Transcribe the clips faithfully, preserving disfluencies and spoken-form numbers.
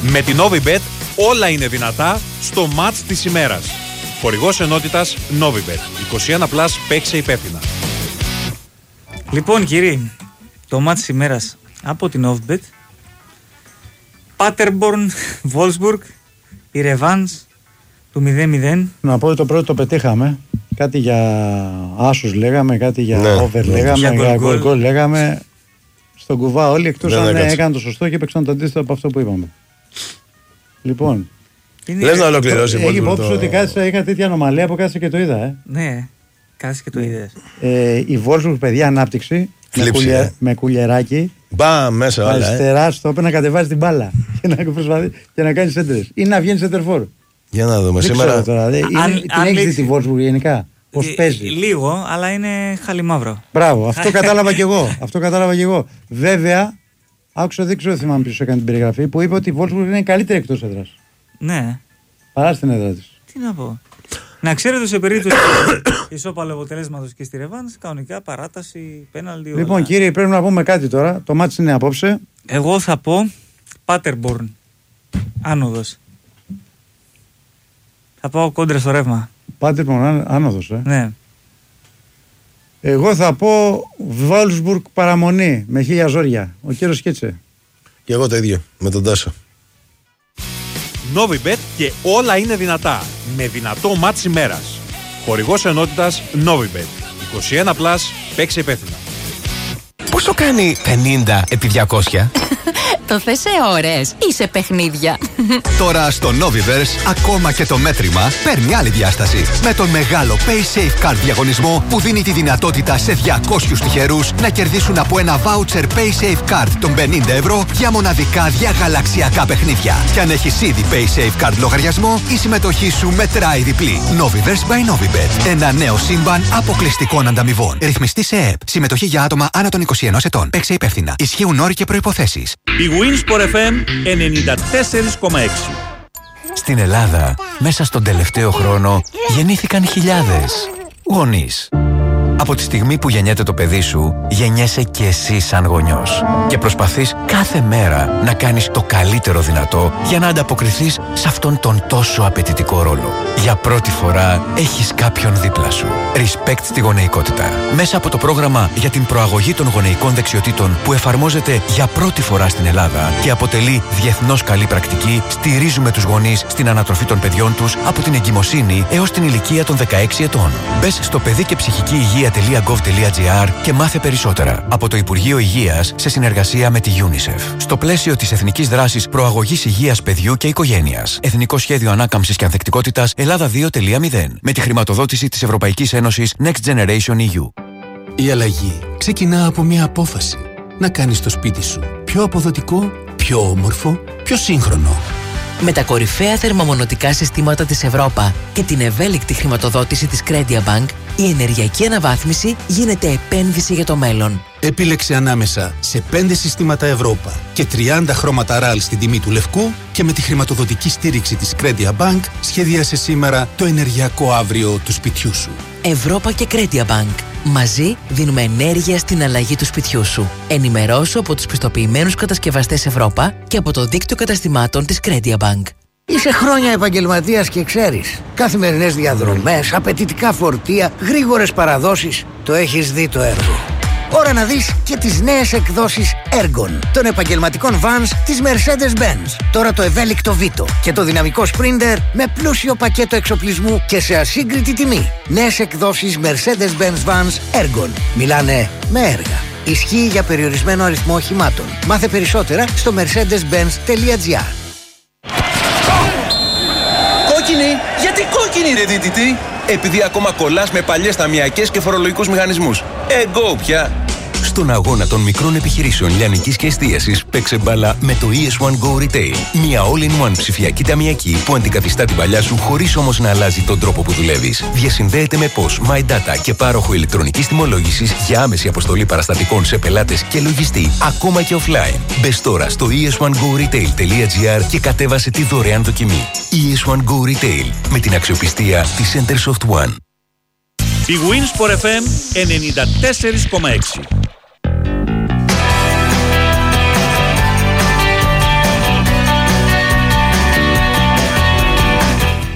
Με την Novibet όλα είναι δυνατά στο μάτς της ημέρας. Χορηγός ενότητας Novibet. είκοσι ένα συν, παίξε υπεύθυνα. Λοιπόν κύριοι, το μάτς της ημέρας από την Novibet. Paderborn, Wolfsburg, η ρεβάνς του μηδέν μηδέν. Να πω ότι το πρώτο το πετύχαμε. Κάτι για άσους λέγαμε, κάτι για ναι, over ναι. λέγαμε, για για γκολ γκολ λέγαμε. Στον κουβά όλοι, εκτός δεν αν έκατσε. έκαναν το σωστό και έπαιξαν το αντίθετο από αυτό που είπαμε. Λοιπόν, Είναι... Λες να ολοκληρώσει έχει πολύ υπόψη το... ότι κάθισα, είχα τέτοια ανομαλία που κάθισα και το είδα. Ε. Ναι, κάθεσαι και το είδες. Ε, η Wolfsburg, παιδιά, ανάπτυξη με, Θλίψη, κουλια, ε. με κουλιεράκι. Μπα μέσα όλα. Ε. Αριστερά στο όπεν να κατεβάζει την μπάλα και να, προσπαθεί, και να κάνει σέντερες. Ή να βγαίνει σέντερφορ. Για να δούμε Δεν σήμερα. ξέρω τώρα. Δε, είναι, Αν- την αν έχεις δει λήξει- τη Wolfsburg γενικά. Πώς Ε, παίζει. Λίγο, αλλά είναι χαλιμαύρο. Μπράβο, αυτό κατάλαβα κι εγώ. Αυτό κατάλαβα κι εγώ. Βέβαια, άκουσα, δεν ξέρω, θυμάμαι ποιος έκανε την περιγραφή, που είπε ότι η Wolfsburg είναι καλύτερη εκτός έδρας. Ναι, Παρά στην έδρα της. τι να πω. Να ξέρετε σε περίπτωση ισόπαλου αποτελέσματος και στη ρεβάνς, κανονικά παράταση, πέναλτι. Λοιπόν, όλα. κύριοι, πρέπει να πούμε κάτι τώρα. Το μάτς είναι απόψε. Εγώ θα πω Paderborn. Άνοδος. Θα πάω κόντρα στο ρεύμα. Πάτε λοιπόν άνοδος, ε. Ναι. Εγώ θα πω Wolfsburg παραμονή με χίλια ζόρια. Ο κύριος Σκέτσε. Και εγώ το ίδιο με τον Τάσο. Novibet και όλα είναι δυνατά. Με δυνατό μάτς ημέρας. Χορηγός ενότητας Novibet. είκοσι ένα συν, παίξε υπεύθυνα. Πόσο κάνει πενήντα επί διακόσια? Το θες σε ώρες ή σε παιχνίδια? Τώρα στο Noviverse ακόμα και το μέτρημα παίρνει άλλη διάσταση. Με τον μεγάλο PaySafe Card διαγωνισμό που δίνει τη δυνατότητα σε διακόσιους τυχερούς να κερδίσουν από ένα voucher PaySafe Card των πενήντα ευρώ για μοναδικά διαγαλαξιακά παιχνίδια. Και αν έχεις ήδη PaySafe Card λογαριασμό, η συμμετοχή σου μετράει διπλή. Noviverse by Novibet. Ένα νέο σύμπαν αποκλειστικών ανταμοιβών. Ρυθμιστή σε ΕΕΠ. Συμμετοχή για άτομα άνω των είκοσι ενός ετών. Παίξε υπεύθυνα. Ισχύουν όροι και προϋποθέσεις. Η Winsport εφ εμ ενενήντα τέσσερα κόμμα έξι. Στην Ελλάδα, μέσα στον τελευταίο χρόνο, γεννήθηκαν χιλιάδες γονείς. Από τη στιγμή που γεννιέται το παιδί σου, γεννιέσαι και εσύ σαν γονιός. Και προσπαθείς κάθε μέρα να κάνεις το καλύτερο δυνατό για να ανταποκριθείς σε αυτόν τον τόσο απαιτητικό ρόλο. Για πρώτη φορά έχεις κάποιον δίπλα σου. Respect στη γονεϊκότητα. Μέσα από το πρόγραμμα για την προαγωγή των γονεϊκών δεξιοτήτων που εφαρμόζεται για πρώτη φορά στην Ελλάδα και αποτελεί διεθνώς καλή πρακτική, στηρίζουμε τους γονείς στην ανατροφή των παιδιών τους από την εγκυμοσύνη έως την ηλικία των δεκαέξι ετών. Μπες στο παιδί και ψυχική υγεία .gov.gr και μάθε περισσότερα από το Υπουργείο Υγείας σε συνεργασία με τη UNICEF. Στο πλαίσιο της Εθνικής Δράσης Προαγωγής Υγείας Παιδιού και Οικογένειας. Εθνικό Σχέδιο Ανάκαμψης και Ανθεκτικότητας Ελλάδα δύο κόμμα μηδέν. Με τη χρηματοδότηση της Ευρωπαϊκής Ένωσης Next Generation ι γιου. Η αλλαγή ξεκινά από μια απόφαση. Να κάνεις το σπίτι σου πιο αποδοτικό, πιο όμορφο, πιο σύγχρονο. Με τα κορυφαία θερμομονωτικά συστήματα της Ευρώπα και την ευέλικτη χρηματοδότηση της Credia Bank, η ενεργειακή αναβάθμιση γίνεται επένδυση για το μέλλον. Επίλεξε ανάμεσα σε πέντε συστήματα Ευρώπα και τριάντα χρώματα ραλ στην τιμή του λευκού και με τη χρηματοδοτική στήριξη της Credia Bank σχεδίασε σήμερα το ενεργειακό αύριο του σπιτιού σου. Ευρώπα και Credia Bank. Μαζί δίνουμε ενέργεια στην αλλαγή του σπιτιού σου. Ενημερώσου από τους πιστοποιημένους κατασκευαστές Ευρώπα και από το δίκτυο καταστημάτων της Credia Bank. Είσαι χρόνια επαγγελματίας και ξέρεις. Καθημερινές διαδρομές, απαιτητικά φορτία, γρήγορες παραδόσεις. Το έχεις δει το έργο. Ώρα να δεις και τις νέες εκδόσεις Ergon των επαγγελματικών vans της Mercedes-Benz. Τώρα το ευέλικτο Vito και το δυναμικό Sprinter με πλούσιο πακέτο εξοπλισμού και σε ασύγκριτη τιμή. Νέες εκδόσεις Mercedes-Benz Vans Ergon. Μιλάνε με έργα. Ισχύει για περιορισμένο αριθμό οχημάτων. Μάθε περισσότερα στο mercedes benz τελεία gr. Κόκκινη! Γιατί κόκκινη ρε δίτητη! Επειδή ακόμα κολλάς με παλιές ταμιακές και φορολογικούς μηχανισμούς. Εγκό πια! Στον αγώνα των μικρών επιχειρήσεων λιανικής και εστίασης, παίξε μπάλα με το ι ες one Go Retail. Μια all-in-one ψηφιακή ταμιακή που αντικαθιστά την παλιά σου χωρίς όμως να αλλάζει τον τρόπο που δουλεύεις. Διασυνδέεται με πώς, My Data και πάροχο ηλεκτρονικής τιμολόγησης για άμεση αποστολή παραστατικών σε πελάτες και λογιστή, ακόμα και offline. Μπες τώρα στο ι ες one go retail τελεία gr και κατέβασε τη δωρεάν δοκιμή. ι ες one Go Retail με την αξιοπιστία της Centersoft One. Η Winsport εφ εμ ενενήντα τέσσερα κόμμα έξι.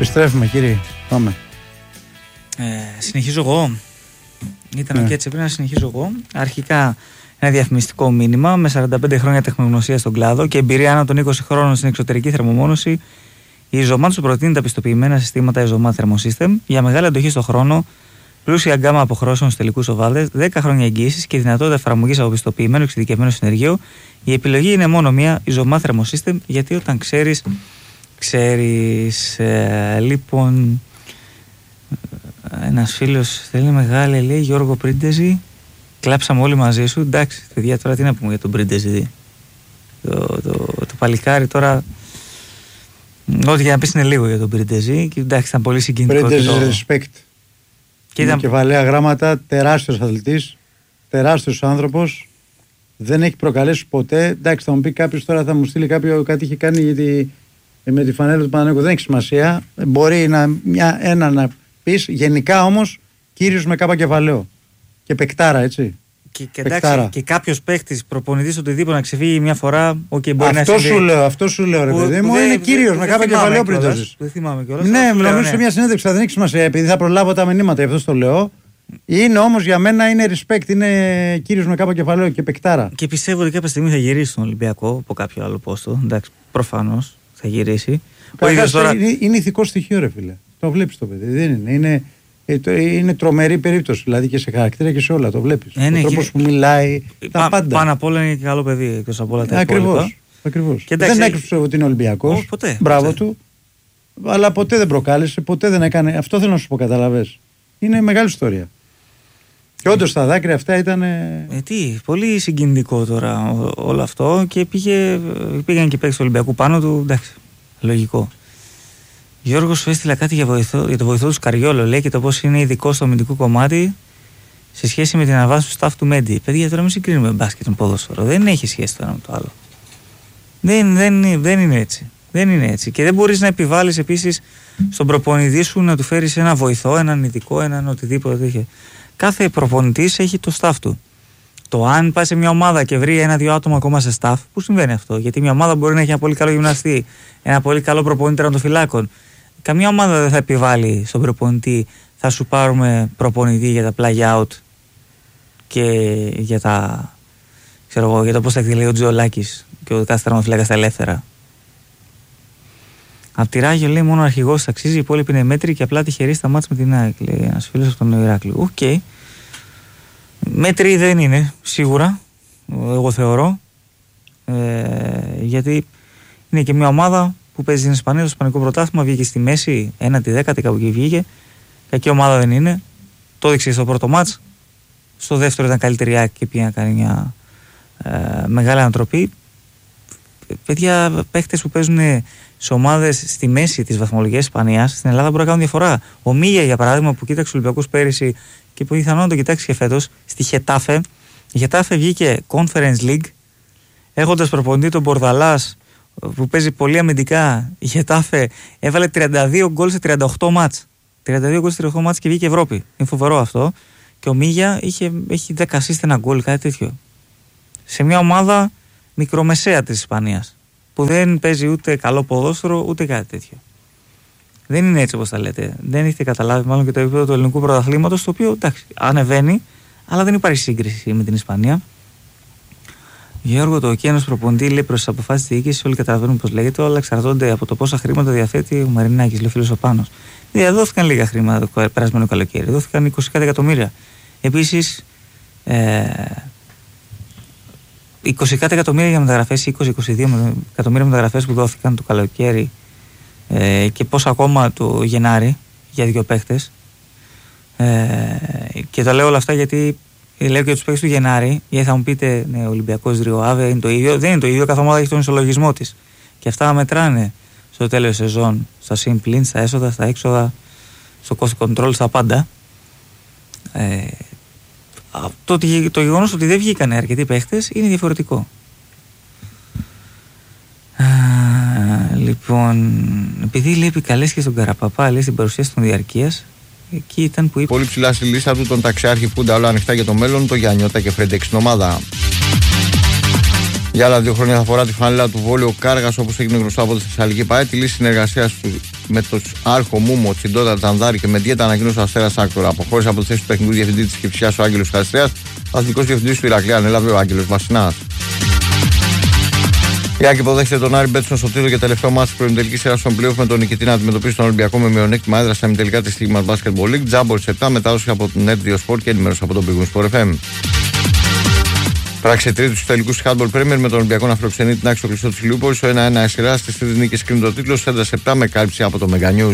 Επιστρέφουμε, κύριε. Πάμε. Ε, συνεχίζω εγώ. Ήταν Ναι. και έτσι πριν να συνεχίζω εγώ. Αρχικά ένα διαφημιστικό μήνυμα. Με σαράντα πέντε χρόνια τεχνογνωσία στον κλάδο και εμπειρία άνω των είκοσι χρόνων στην εξωτερική θερμομόνωση, η Isomat σου προτείνει τα πιστοποιημένα συστήματα Isomat Thermosystem για μεγάλη αντοχή στον χρόνο, πλούσια γκάμα αποχρώσεων στους τελικούς οβάδες, δέκα χρόνια εγγύησης και δυνατότητα εφαρμογής από πιστοποιημένο εξειδικευμένο συνεργείο. Η επιλογή είναι μόνο μία, Isomat Thermosystem, γιατί όταν ξέρεις, ξέρεις. Ε, λοιπόν, ένας φίλος θέλει μεγάλη, λέει, Γιώργο Πρίντεζη, κλάψαμε όλοι μαζί σου. Εντάξει, παιδιά, τώρα τι να πούμε για τον Πρίντεζη. Το, το, το παλικάρι τώρα. Ό,τι για να πεις είναι λίγο για τον Πρίντεζη. Και εντάξει, ήταν πολύ συγκινητικό. Πρίντεζη το... respect. Και ήταν... κεφαλαία γράμματα, τεράστιος αθλητής, τεράστιος άνθρωπος. Δεν έχει προκαλέσει ποτέ. Εντάξει, θα μου πει κάποιος τώρα, θα μου στείλει κάποιο κάτι είχε κάνει γιατί, με τη φανέλα του Παναθηναϊκού. Δεν έχει σημασία. Μπορεί να, μια, ένα να πεις. Γενικά όμως, κύριος με κάπα κεφαλαίο. Και παικτάρα, έτσι. Και, και, εντάξει, και κάποιος παίχτης, προπονητής, οτιδήποτε να ξεφύγει μια φορά, okay, μπορεί αυτό να σου λέω, αυτό σου λέω, ρε παιδί μου, είναι κύριος με κάπα κεφαλαίο Πρίντεζης. Δεν θυμάμαι κιόλας. Ναι, νομίζω σε μια συνέντευξη, δεν έχει σημασία, επειδή θα προλάβω τα μηνύματα, γι' αυτό το λέω. Είναι όμως για μένα είναι respect, είναι κύριος με κάπα κεφαλαίο και παικτάρα. Και πιστεύω ότι κάποια στιγμή θα γυρίσει στον Ολυμπιακό από κάποιο άλλο πόστο. Εντάξει, προφανώς θα γυρίσει. Τώρα... Είναι, είναι ηθικό στοιχείο, ρε φίλε. Το βλέπεις το παιδί. Δεν είναι. Είναι, είναι τρομερή περίπτωση. Δηλαδή και σε χαρακτήρα και σε όλα. Το βλέπεις. Ε, ο ναι, τρόπος και... που μιλάει. Τα πάντα. Πάνω απ' όλα είναι και καλό παιδί εκτός από όλα τα Ακριβώς. Ακριβώς. Και εντάξει, δεν έκρυψε ότι είναι Ολυμπιακός. Ποτέ. Μπράβο ποτέ. του. Αλλά ποτέ δεν προκάλεσε. Ποτέ δεν έκανε. Αυτό θέλω να σου πω, καταλαβες. Είναι μεγάλη ιστορία. Και όντως τα δάκρυα αυτά ήταν. Ε, τι, πολύ συγκινητικό τώρα ό, όλο αυτό. Και πήγε, πήγαν και παίξει του Ολυμπιακού πάνω του. Εντάξει, λογικό. Γιώργος, σου έστειλα κάτι για, βοηθό, για το βοηθό του Σκαριόλο. Λέει και το πώς είναι ειδικό στο αμυντικό κομμάτι σε σχέση με την αναβάθμιση του staff του Μέντι. Παιδιά, τώρα μην συγκρίνουμε μπάσκετ με ποδόσφαιρο. Δεν έχει σχέση το ένα με το άλλο. Δεν, δεν, δεν είναι έτσι. Δεν είναι έτσι. Και δεν μπορείς να επιβάλλεις επίσης στον προπονητή σου να του φέρεις ένα βοηθό, έναν ειδικό, έναν οτιδήποτε τέτοιο. Κάθε προπονητής έχει το staff του. Το αν πάει σε μια ομάδα και βρει ένα-δύο άτομα ακόμα σε staff, που συμβαίνει αυτό. Γιατί μια ομάδα μπορεί να έχει ένα πολύ καλό γυμναστή, ένα πολύ καλό προπονητή τερματοφυλάκων. Καμία ομάδα δεν θα επιβάλλει στον προπονητή, θα σου πάρουμε προπονητή για τα play out και για τα. Ξέρω εγώ, για το πώς θα εκτελεί ο Τζιολάκης και ο κάθε τερματοφυλάκας στα ελεύθερα. Απ' τη Ράγιο λέει μόνο ο αρχηγός αξίζει, οι υπόλοιποι είναι μέτρη και απλά τυχεροί στα μάτς με την ΑΕΚ. Λέει ένας φίλος από τον Ηράκλειο. Οκ. Okay. Μέτρη δεν είναι, σίγουρα. Εγώ θεωρώ. Ε, γιατί είναι και μια ομάδα που παίζει στην Ισπανία, στο Ισπανικό πρωτάθλημα, βγήκε στη μέση, ένατη δέκατη, κάπου εκεί βγήκε. Κακή ομάδα δεν είναι. Το έδειξε στο πρώτο μάτς. Στο δεύτερο ήταν καλύτερη ΑΕΚ και πήγε να κάνει μια ε, μεγάλη ανατροπή. Παιδιά, παίχτες που παίζουν σε ομάδες στη μέση της βαθμολογίας Ισπανίας στην Ελλάδα μπορεί να κάνουν διαφορά. Ο Μίγια, για παράδειγμα, που κοίταξε τους Ολυμπιακούς πέρυσι και που πιθανόν να το κοιτάξει και φέτος, στη Χετάφε. Η Χετάφε βγήκε Conference League, έχοντας προπονητή τον Μπορδαλάς που παίζει πολύ αμυντικά. Η Χετάφε έβαλε τριάντα δύο γκολ σε τριάντα οκτώ μάτς. τριάντα δύο γκολ σε τριάντα οκτώ μάτς και βγήκε Ευρώπη. Είναι φοβερό αυτό. Και ο Μίγια είχε, έχει δέκα assist ένα γκολ, κάτι τέτοιο. Σε μια ομάδα μικρομεσαία της Ισπανίας, που δεν παίζει ούτε καλό ποδόσφαιρο ούτε κάτι τέτοιο. Δεν είναι έτσι όπως τα λέτε. Δεν έχετε καταλάβει μάλλον και το επίπεδο του ελληνικού πρωταθλήματος, το οποίο εντάξει, ανεβαίνει, αλλά δεν υπάρχει σύγκριση με την Ισπανία. Γιώργο, το OK ενός προπονητή λέει προς τις αποφάσεις της διοίκησης, όλοι καταλαβαίνουν πώς λέγεται, αλλά εξαρτώνται από το πόσα χρήματα διαθέτει ο Μαρινάκης, λέει ο φίλος ο Πάνος. Δεν δόθηκαν λίγα χρήματα το περασμένο καλοκαίρι, δόθηκαν είκοσι εκατομμύρια. Επίσης, ε, είκοσι εκατομμύρια για μεταγραφές, είκοσι με είκοσι δύο εκατομμύρια μεταγραφές που δόθηκαν το καλοκαίρι ε, και πόσα ακόμα το Γενάρη για δύο παίχτες. Ε, και τα λέω όλα αυτά γιατί λέω και τους παίχτες του Γενάρη, γιατί θα μου πείτε, ναι, Ολυμπιακός, Ριοάβε, είναι το ίδιο. Δεν είναι το ίδιο, κάθε ομάδα έχει τον ισολογισμό της. Και αυτά μετράνε στο τέλος της σεζόν, στα συμπλήν, στα έσοδα, στα έξοδα, στο cost control, στα πάντα. Ε, Το, το γεγονός ότι δεν βγήκαν αρκετοί παίχτες είναι διαφορετικό. Α, λοιπόν, επειδή λέει επικαλές και στον Καραπαπά, λέει στην παρουσίαση των διαρκείας, εκεί ήταν που είπε. Πολύ ψηλά στη λίστα του τον ταξιάρχη Πούντα, όλα ανοιχτά για το μέλλον, το Γιάννιωτα και Φρέντεξ στην ομάδα. Για άλλα δύο χρόνια θα φορά τη φανέλα του Βόλου ο Κάργας, όπως έγινε γνωστό από τη Θεσσαλική ΠΑΕ. Τη λύση συνεργασίας του με τον Άρχο Μούμο, Τσιντότα Τζανδάρη και Μεντιέτα ανακοίνωσε ο Αστέρας Άκτορα. Αποχώρησε από τη θέση του τεχνικού διευθυντή της Κυφσιάς ο Άγγελος Χαριστρέας. Αθλητικός διευθυντής του Ηρακλή ανέλαβε ο Άγγελος Βασινάς. Η Άκη υποδέχεται τον Άρη Μπέτσον στο τρίτο και τελευταίο μάτι της προημιτελικής σειράς στον πλοίο με τον νικητή να αντιμετωπίσει τον Ολυμπιακό με μειονέκτημα έδρα στα ημιτελικά της Sigma Basketball League. Τζάμπορ επτά, μετάδοση από την Net δύο Sport και ενημέρωση από τον Big Sport εφ εμ. Πράξη τρίτη του τελικού στη Handball Premier με τον Ολυμπιακό να φιλοξενεί την άξιο στο κλειστό της Ηλιούπολης. Ο ένα ένα σειρά στις τρεις νίκες κρίνει το τίτλο σαράντα επτά με κάλυψη από το Mega News.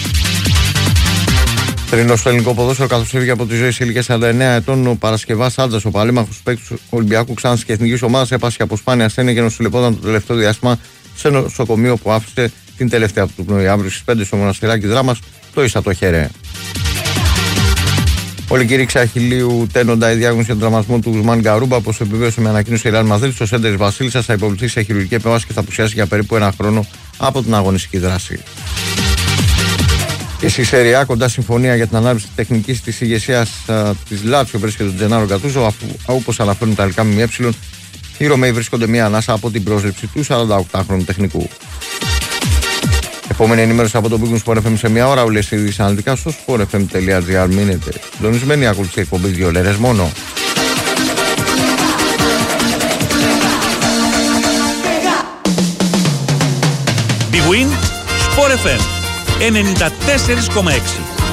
Τρινό στο ελληνικό ποδόσφαιρο, καθώς έφυγε από τη ζωή σε ηλικία σαράντα εννέα ετών, ο Παρασκευάς Άντζας, ο παλέμαχος παίκτης του Ολυμπιακού Ξάνθης και εθνικής ομάδας, έπασε από σπάνια ασθένεια και νοσηλευόταν το τελευταίο διάστημα σε νοσοκομείο που άφησε την τελευταία του πνοή. Αύριο στις πέντε στο Μοναστηράκι Δράμας, το ίσα το χέρε. Όλη κήρυξη Αχιλλείου τένοντα η διάγνωση για τον τραυματισμό του Γουσμάν Γκαρούμπα, όπως επιβεβαίωσε με ανακοίνωση η Ρεάλ Μαδρίτης. Ο Σέντερ Βασίλισσας θα υποβληθεί σε χειρουργική επέμβαση και θα απουσιάσει για περίπου ένα χρόνο από την αγωνιστική δράση. Και στη Σεριά, κοντά συμφωνία για την ανάπτυξη τεχνικής της ηγεσίας της Λάτσιο βρίσκεται τον Τζενάρο Γκατούζο, αφού όπως αναφέρουν τα ελληνικά ΜΜΕ, οι Ρωμαίοι βρίσκονται μία ανάσα από την πρόσληψη του σαρανταοκτάχρονου τεχνικού. Επόμενη ενημέρωση από το Big Sport εφ εμ σε μία ώρα. Όλες οι ειδήσεις αναλυτικά στο sportfm.gr. Μείνετε συντονισμένοι, ακολουθεί εκπομπή δύο λέρες μόνο. Big Win Sport εφ εμ ενενήντα τέσσερα κόμμα έξι.